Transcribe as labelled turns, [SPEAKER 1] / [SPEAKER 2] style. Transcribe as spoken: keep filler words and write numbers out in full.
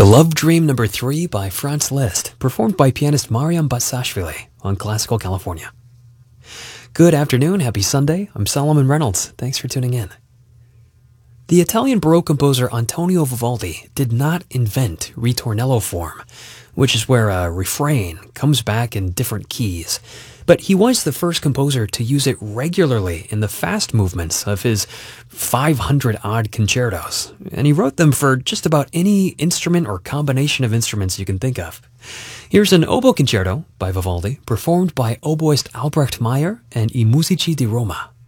[SPEAKER 1] Love Dream Number three by Franz Liszt, performed by pianist Mariam Batsashvili on Classical California. Good afternoon, happy Sunday. I'm Solomon Reynolds. Thanks for tuning in. The Italian Baroque composer Antonio Vivaldi did not invent ritornello form, which is where a refrain comes back in different keys. But he was the first composer to use it regularly in the fast movements of his five hundred odd concertos, and he wrote them for just about any instrument or combination of instruments you can think of. Here's an oboe concerto by Vivaldi, performed by oboist Albrecht Meyer and I Musici di Roma.